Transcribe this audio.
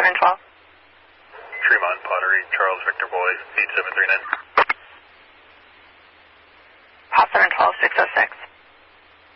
712. Tremont Pottery, Charles Victor Boys, 8739. Pop 712, 606.